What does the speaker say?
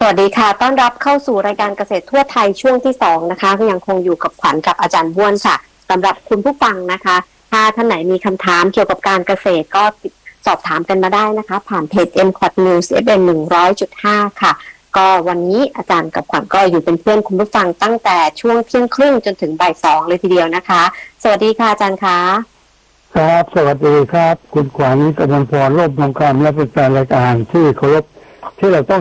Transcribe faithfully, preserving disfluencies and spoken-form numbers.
วัสดีค่ะต้อนรับเข้าสู่รายการเกษตรทั่วไทยช่วงที่สองนะคะยังคงอยู่กับขวัญกับอาจารย์บ้วนค่ะสำหรับคุณผู้ฟังนะคะถ้าท่านไหนมีคำถามเกี่ยวกับการเกษตรก็สอบถามกันมาได้นะคะผ่านเพจ เอ็ม คอท News เอฟ เอ็ม หนึ่งร้อยจุดห้า ค่ะก็วันนี้อาจารย์กับขวัญก็อยู่เป็นเพื่อนคุณผู้ฟังตั้งแต่ช่วงเที่ยงครึ่งจนถึงบ่ายสองเลยทีเดียวนะคะสวัสดีค่ะอาจารย์คะครับสวัสดีครับคุณขวัญกำลังพรรบวงการและเป็นแฟนรายการที่เคารพที่เราต้อง